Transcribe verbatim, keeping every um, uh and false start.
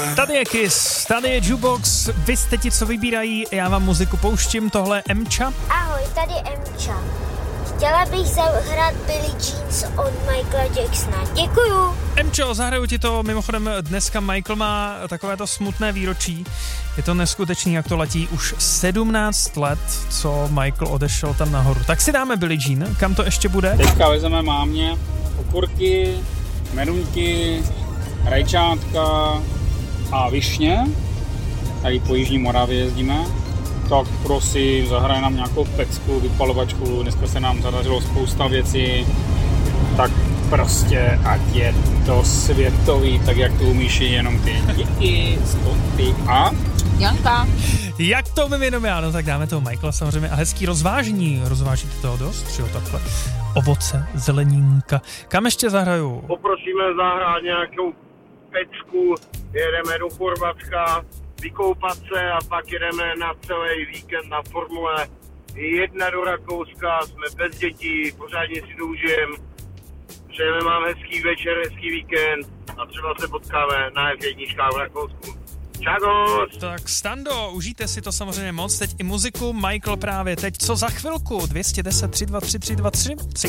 Tady je Kiss, tady je Jukebox, vy jste ti, co vybírají, já vám muziku pouštím, tohle je Emča. Ahoj, tady Emča. Chtěla bych zahrát Billie Jeans od Michaela Jacksona. Děkuju. Emčo, zahraju ti to, mimochodem dneska Michael má takovéto smutné výročí. Je to neskutečný, jak to letí už sedmnáct let, co Michael odešel tam nahoru. Tak si dáme Billie Jean, kam to ještě bude? Teďka vezeme mámě okurky, meruňky, rajčátka a višně. Tady po Jižní Moravě jezdíme. Tak prosím, zahraje nám nějakou pecku, vypalovačku, dneska se nám zadařilo spousta věcí, tak prostě ať je to světový, tak jak to umíš jenom ty. Díky, spoty a... Janka. Jak to umím jenom já, no tak dáme toho Michaela samozřejmě a hezký rozvážení, rozvážíte toho dost, že jo, takhle. Ovoce, zelenínka. Kam ještě zahraju? Poprosíme zahrát nějakou pecku, jedeme do Chorvatska, vykoupat se a pak jedeme na celý víkend na Formule jedna do Rakouska, jsme bez dětí, pořádně si to užijeme, přejeme vám hezký večer, hezký víkend a třeba se potkáme na F jedna v Rakousku. Čagos! Tak Stando, užijte si to samozřejmě moc, teď i muziku, Michael právě teď, co za chvilku, dvě stě deset tři dva tři tři dva tři tři.